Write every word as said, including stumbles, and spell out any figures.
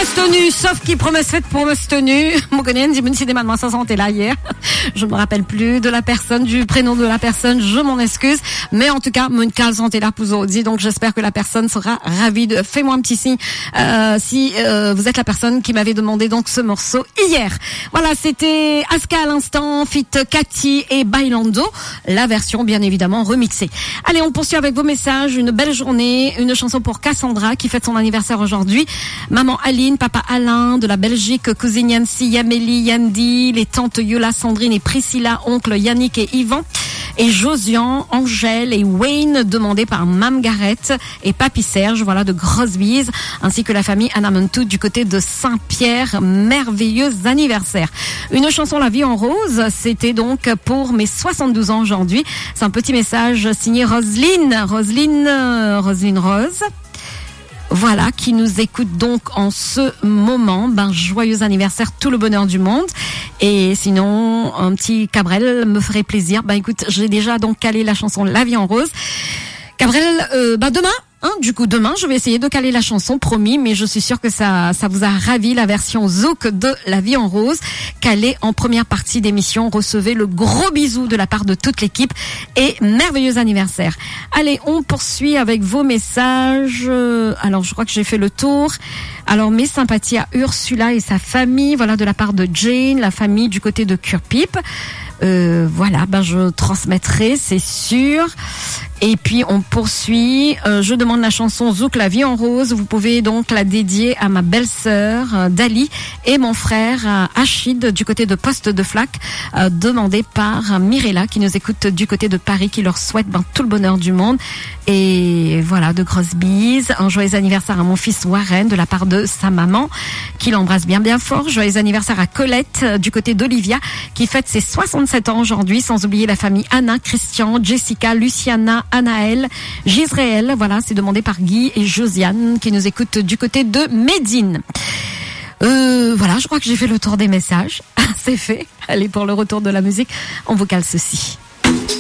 Promesse tenue, sauf qui promesse faite, promesse tenue. Mon connaît, dit si des mademoiselles sont là hier. Je ne me rappelle plus de la personne, du prénom de la personne, je m'en excuse. Mais en tout cas, mon cas sont là pour aujourd'hui. Donc j'espère que la personne sera ravie de. Fais-moi un petit signe euh, si euh, vous êtes la personne qui m'avait demandé donc ce morceau hier. Voilà, c'était Aska à l'instant, fit Cathy et Bailando, la version bien évidemment remixée. Allez, on poursuit avec vos messages. Une belle journée, une chanson pour Cassandra qui fête son anniversaire aujourd'hui. Maman Aline, papa Alain de la Belgique, cousine Yancy, Yamélie, Yandi, les tantes Yola, Sandrine et Priscilla, oncle Yannick et Yvan, et Josian, Angèle et Wayne, demandés par Mme Garrett et Papy Serge, voilà, de grosses bises, ainsi que la famille Anamontou du côté de Saint-Pierre. Merveilleux anniversaire. Une chanson La vie en rose, c'était donc pour mes soixante-douze ans aujourd'hui. C'est un petit message signé Roselyne, Roselyne, Roselyne Rose. Voilà, qui nous écoute donc en ce moment. Ben, joyeux anniversaire, tout le bonheur du monde. Et sinon, un petit Cabrel me ferait plaisir. Ben, écoute, j'ai déjà donc calé la chanson La vie en rose. Cabrel, euh, ben, demain, hein, du coup, demain, je vais essayer de caler la chanson, promis, mais je suis sûre que ça, ça vous a ravi, la version Zouk de La vie en rose, calée en première partie d'émission. Recevez le gros bisou de la part de toute l'équipe et merveilleux anniversaire. Allez, on poursuit avec vos messages. Alors, je crois que j'ai fait le tour. Alors, mes sympathies à Ursula et sa famille, voilà, de la part de Jane, la famille du côté de Curpip. Euh, voilà, ben je transmettrai, c'est sûr. Et puis on poursuit. Euh, je demande la chanson Zouk La vie en rose. Vous pouvez donc la dédier à ma belle-sœur euh, Dali et mon frère euh, Achid du côté de Poste de Flac, euh, demandé par euh, Mirella qui nous écoute du côté de Paris, qui leur souhaite ben, tout le bonheur du monde. Et voilà, de grosses bises. Un joyeux anniversaire à mon fils Warren de la part de sa maman, qui l'embrasse bien bien fort. Joyeux anniversaire à Colette euh, du côté d'Olivia, qui fête ses soixante-sept ans aujourd'hui, sans oublier la famille Anna, Christian, Jessica, Luciana, Anaël, Gisraël. Voilà, c'est demandé par Guy et Josiane qui nous écoutent du côté de Médine. Euh, voilà, je crois que j'ai fait le tour des messages. C'est fait. Allez, pour le retour de la musique, on vous cale ceci.